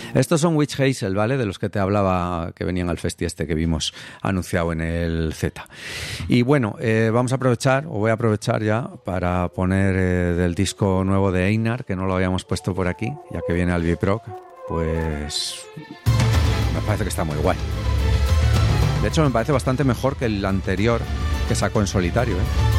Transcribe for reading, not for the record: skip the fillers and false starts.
Estos son Witch Hazel, ¿vale? De los que te hablaba, que venían al festi este que vimos anunciado en el Z. Y bueno, vamos a aprovechar, o voy a aprovechar ya, para poner del disco nuevo de Einar, que no lo habíamos puesto por aquí, ya que viene al Biproc, pues me parece que está muy guay. De hecho, me parece bastante mejor que el anterior que sacó en solitario, ¿eh?